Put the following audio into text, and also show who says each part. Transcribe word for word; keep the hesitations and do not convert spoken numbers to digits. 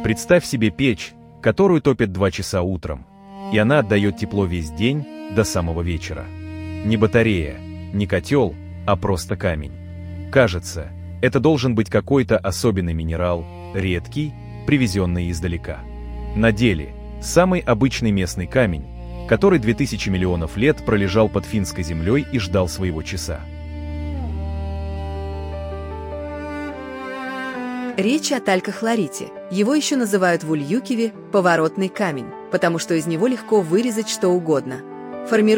Speaker 1: Представь себе печь, которую топят два часа утром, и она отдает тепло весь день до самого вечера. Не батарея, не котел, а просто камень. Кажется, это должен быть какой-то особенный минерал, редкий, привезенный издалека. На деле самый обычный местный камень, который две тысячи миллионов лет пролежал под финской землей и ждал своего часа.
Speaker 2: Речь о талькохлорите. Его еще называют в Ульюкиве «поворотный камень», потому что из него легко вырезать что угодно. Формируется